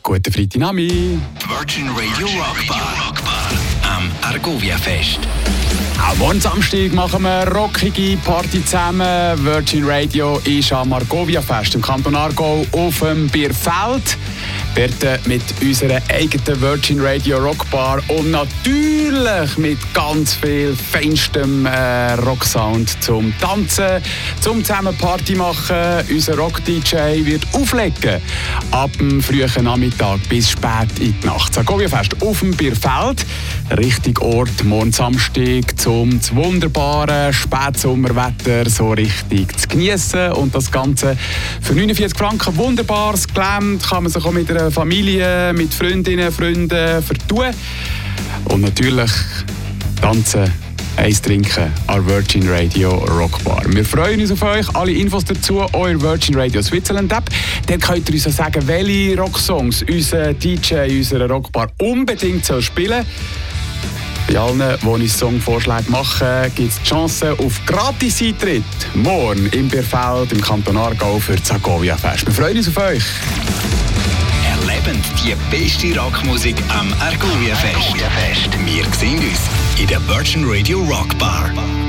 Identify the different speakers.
Speaker 1: Guten Freitagnachmittag.
Speaker 2: Virgin Radio Rockbar am Argovia-Fest.
Speaker 1: Auch morgen Samstag machen wir eine rockige Party zusammen. Virgin Radio ist am Argovia-Fest im Kanton Aargau auf dem Bierfeld. Dort mit unserer eigenen Virgin Radio Rockbar und natürlich mit ganz viel feinstem Rocksound zum Tanzen, zum zusammen Party machen. Unser Rock-DJ wird auflegen ab dem frühen Nachmittag bis spät in die Nacht. Das Argovia-Fest auf dem Bierfeld. Richtig Ort, morgen Samstag, um das wunderbare Spätsommerwetter so richtig zu genießen. Und das Ganze für 49 Franken. Wunderbares Gelände, kann man sich auch mit einer Familie, mit Freundinnen, Freunden vertun. Und natürlich tanzen, Eis trinken an Virgin Radio Rockbar. Wir freuen uns auf euch. Alle Infos dazu, euer Virgin Radio Switzerland App. Dort könnt ihr uns auch sagen, welche Rocksongs unser DJ unserer Rockbar unbedingt spielen soll. Bei allen, die uns Songvorschläge machen, gibt es die Chance auf Gratis-Eintritt morgen im Bierfeld im Kanton Aargau für das Argovia-Fest. Wir freuen uns auf euch.
Speaker 2: Erlebend die beste Rockmusik am Argovia-Fest. Wir sehen uns in der Virgin Radio Rockbar.